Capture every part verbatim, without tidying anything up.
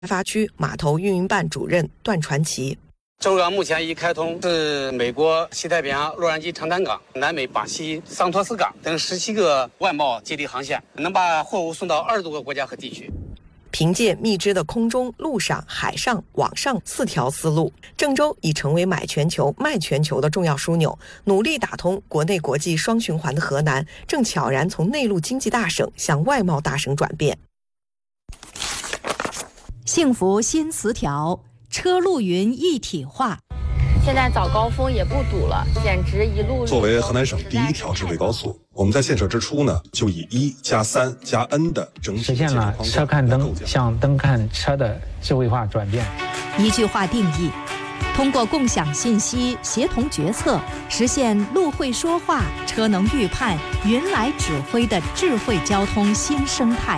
发区码头运营办主任段传奇。 周港目前已开通是美国西太平洋洛杉矶长滩港、南美巴西桑托斯港等十七个外贸接力航线，能把货物送到二十多个国家和地区。 凭借密支的空中、陆上、海上、网上四条丝路，郑州已成为买全球、卖全球的重要枢纽。努力打通国内国际双循环的河南，正悄然从内陆经济大省向外贸大省转变。 幸福新词条，车路云一体化。 现在早高峰也不堵了，简直一路。 作为河南省第一条智慧高速，我们在建设之初呢，就以一加三加 N 的整体实现了车看灯向灯看车的智慧化转变。 一句话定义：通过共享信息、协同决策，实现路会说话、车能预判、云来指挥的智慧交通新生态。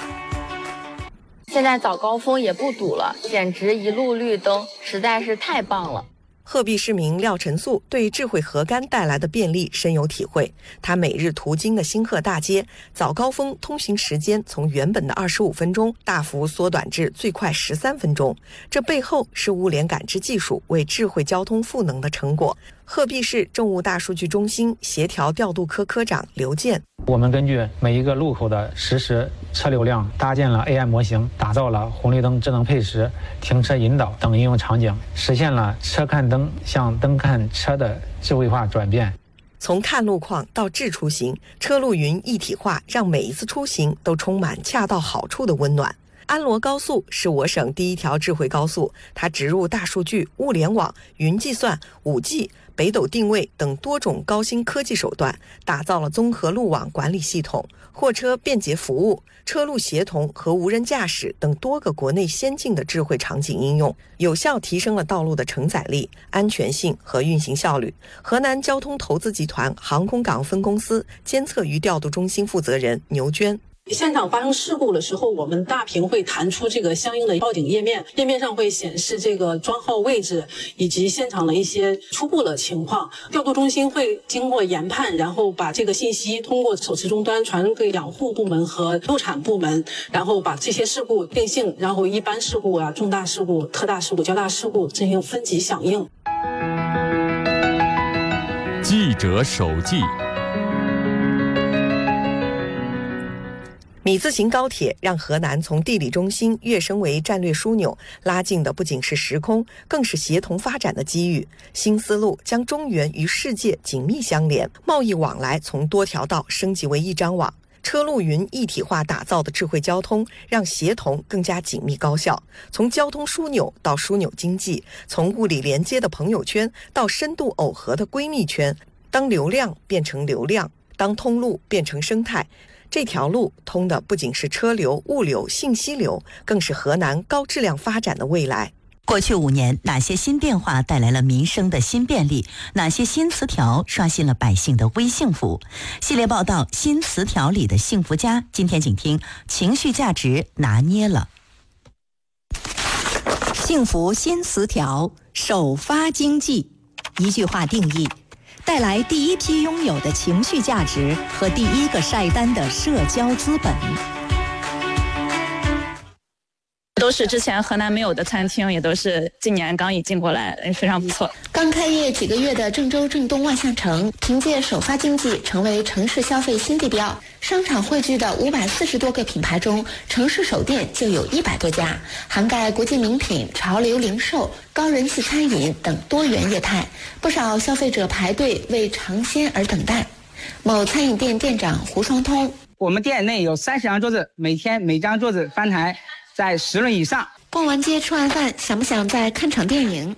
现在早高峰也不堵了，简直一路绿灯，实在是太棒了。 鹤壁市民廖晨素对智慧河杆带来的便利深有体会。他每日途经的新鹤大街，早高峰通行时间从原本的二十五分钟大幅缩短至最快十三分钟。这背后是物联感知技术为智慧交通赋能的成果。鹤壁市政务大数据中心协调调度科科长刘健： 我们根据每一个路口的实时车流量，搭建了 A I 模型，打造了红绿灯智能配时、停车引导等应用场景，实现了车看灯向灯看车的智慧化转变。 从看路况到智出行，车路云一体化，让每一次出行都充满恰到好处的温暖。安罗高速是我省第一条智慧高速，它植入大数据、物联网、云计算、五 G、北斗定位等多种高新科技手段，打造了综合路网管理系统、货车便捷服务、车路协同和无人驾驶等多个国内先进的智慧场景应用，有效提升了道路的承载力、安全性和运行效率。河南交通投资集团航空港分公司监测与调度中心负责人牛娟： 现场发生事故的时候，我们大屏会弹出这个相应的报警页面，页面上会显示这个桩号位置以及现场的一些初步的情况。调度中心会经过研判，然后把这个信息通过手持终端传给养护部门和路产部门，然后把这些事故定性，然后一般事故啊、重大事故、特大事故、较大事故进行分级响应。 记者手记。 米字形高铁让河南从地理中心跃升为战略枢纽，拉近的不仅是时空，更是协同发展的机遇。新思路将中原与世界紧密相连，贸易往来从多条道升级为一张网。车路云一体化打造的智慧交通，让协同更加紧密高效。从交通枢纽到枢纽经济，从物理连接的朋友圈到深度耦合的闺蜜圈，当流量变成流量，当通路变成生态，这条路通的不仅是车流、物流、信息流，更是河南高质量发展的未来。 过去五年，哪些新变化带来了民生的新便利？哪些新词条刷新了百姓的微幸福？系列报道《新词条里的幸福家》，今天请听情绪价值拿捏了。 幸福新词条，首发经济。一句话定义：带来第一批拥有的情绪价值和第一个晒单的社交资本。 都是之前河南没有的餐厅，也都是今年刚引进过来，非常不错。 刚开业几个月的郑州郑东万象城，凭借首发经济成为城市消费新地标。商场汇聚的五百四十多个品牌中，城市首店就有一百多家，涵盖国际名品、潮流零售、高人气餐饮等多元业态。不少消费者排队为尝鲜而等待。某餐饮店店长胡双通： 我们店内有三十张桌子，每天每张桌子翻台在十轮以上。 逛完街吃完饭，想不想再看场电影？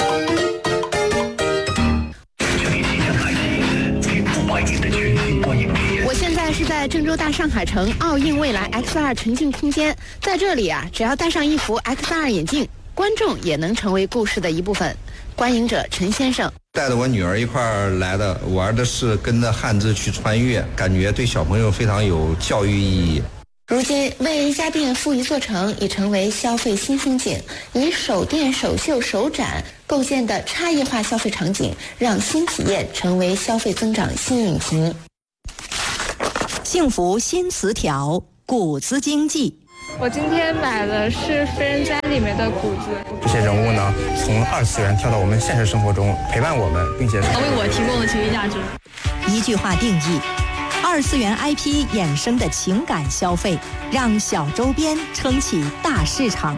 我现在是在郑州大上海城奥运未来 X 二 沉浸空间，在这里啊，只要戴上一副 X 二 眼镜，观众也能成为故事的一部分。观影者陈先生： 带着我女儿一块儿来的，玩的是跟着汉字去穿越，感觉对小朋友非常有教育意义。 如今，为一家店复一座城已成为消费新风景。以首店、首秀、首展构建的差异化消费场景，让新体验成为消费增长新引擎。 幸福新词条，谷子经济。 我今天买的是《非人哉》里面的谷子。 这些人物呢，从二次元跳到我们现实生活中，陪伴我们，并且为我提供了情绪价值。 一句话定义：二次元 I P 衍生的情感消费，让小周边撑起大市场。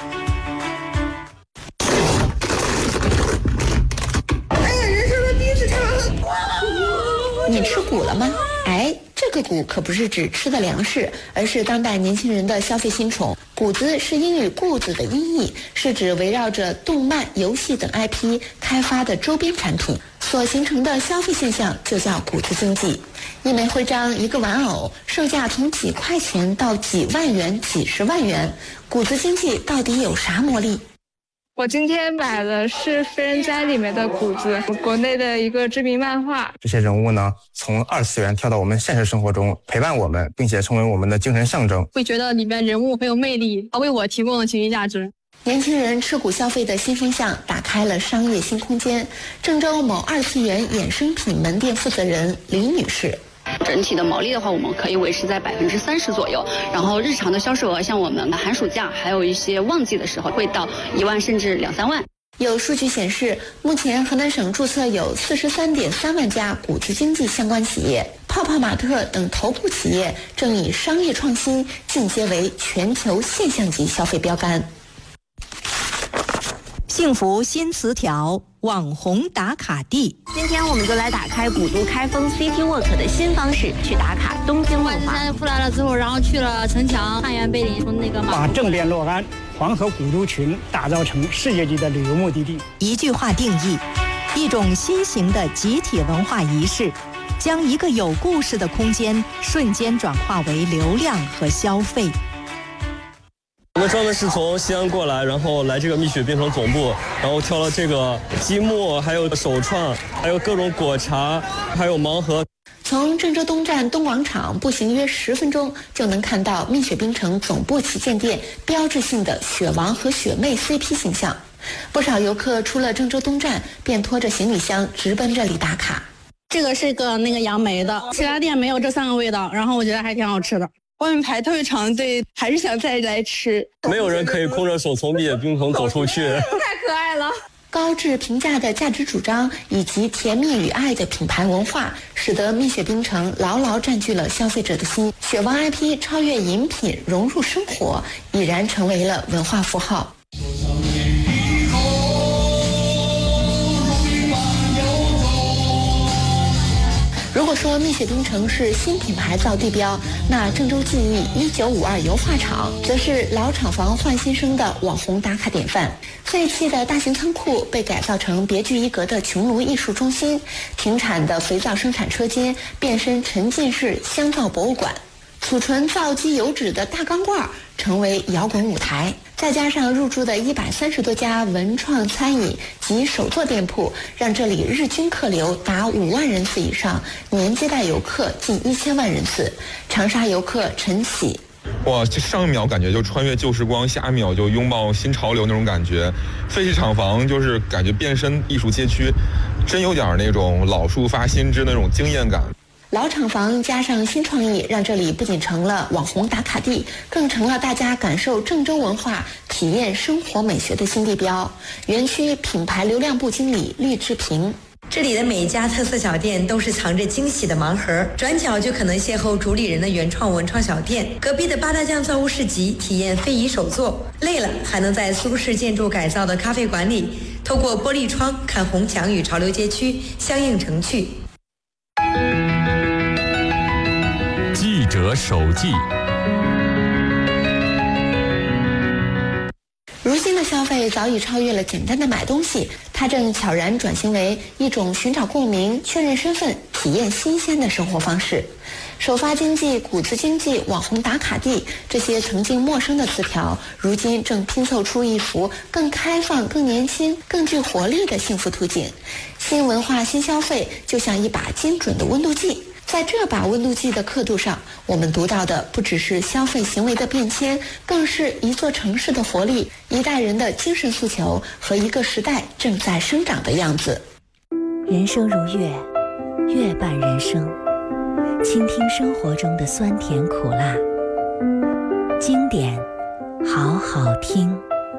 哎呀，人生的第一次看完了。你吃谷了吗？哎，这个谷可不是指吃的粮食，而是当代年轻人的消费新宠。谷子是英语 goods 的音译，是指围绕着动漫、游戏等 I P 开发的周边产品所形成的消费现象，就叫谷子经济。一枚徽章，一个玩偶，售价从几块钱到几万元、几十万元。谷子经济到底有啥魔力？ 我今天买的是《非人哉》里面的谷子，国内的一个知名漫画。 这些人物呢，从二次元跳到我们现实生活中，陪伴我们，并且成为我们的精神象征。 会觉得里面人物很有魅力，为我提供了情绪价值。 年轻人吃谷消费的新风向打开了商业新空间。郑州某二次元衍生品门店负责人李女士。 整体的毛利的话，我们可以维持在百分之三十左右。然后日常的销售额，像我们寒暑假还有一些旺季的时候，会到一万甚至两三万。 有数据显示，目前河南省注册有四十三点三万家谷子经济相关企业，泡泡玛特等头部企业正以商业创新进阶为全球现象级消费标杆。 幸福新词条，网红打卡地。 今天我们就来打开古都开封 City Walk 的新方式，去打卡东京文化。 现在出来了之后，然后去了城墙、汉源、碑林，从那个把正殿洛安、黄河古都群打造成世界级的旅游目的地。 一句话定义：一种新型的集体文化仪式，将一个有故事的空间瞬间转化为流量和消费。 我们专门是从西安过来，然后来这个蜜雪冰城总部，然后挑了这个积木，还有手串，还有各种果茶，还有盲盒。 从郑州东站东广场步行约十分钟，就能看到蜜雪冰城总部旗舰店标志性的雪王和雪妹 C P 形象。不少游客出了郑州东站，便拖着行李箱直奔这里打卡。 这个是个那个杨梅的，其他店没有这三个味道，然后我觉得还挺好吃的。 外面排特别长队，还是想再来吃。 没有人可以空着手从蜜雪冰城走出去， 太可爱了。 高质评价的价值主张以及甜蜜与爱的品牌文化，使得蜜雪冰城牢牢占据了消费者的心。雪王 I P 超越饮品，融入生活，已然成为了文化符号。如果说蜜雪冰城是新品牌造地标，那郑州记忆一九五二油画厂则是老厂房换新生的网红打卡典范。废弃的大型仓库被改造成别具一格的穹庐艺术中心，停产的肥皂生产车间变身沉浸式香皂博物馆，储存皂基油脂的大钢罐成为摇滚舞台。再加上入驻的一百三十多家文创餐饮及手作店铺，让这里日均客流达五万人次以上，年接待游客近一千万人次。长沙游客陈喜： 哇，这上一秒感觉就穿越旧时光，下一秒就拥抱新潮流那种感觉。废弃厂房就是感觉变身艺术街区，真有点那种老树发新枝那种惊艳感。 老厂房加上新创意，让这里不仅成了网红打卡地，更成了大家感受郑州文化、体验生活美学的新地标。园区品牌流量部经理厉志平： 这里的每一家特色小店都是藏着惊喜的盲盒，转角就可能邂逅主理人的原创文创小店，隔壁的八大酱造物市集体验非遗手作，累了还能在苏式建筑改造的咖啡馆里，透过玻璃窗看红墙与潮流街区相映成趣。 记者手记。 如今的消费早已超越了简单的买东西，它正悄然转型为一种寻找共鸣、确认身份、体验新鲜的生活方式。首发经济、谷子经济、网红打卡地，这些曾经陌生的词条，如今正拼凑出一幅更开放、更年轻、更具活力的幸福图景。新文化、新消费，就像一把精准的温度计。在这把温度计的刻度上，我们读到的不只是消费行为的变迁，更是一座城市的活力、一代人的精神诉求和一个时代正在生长的样子。 人生如乐，乐伴人生，倾听生活中的酸甜苦辣。 经典好好听。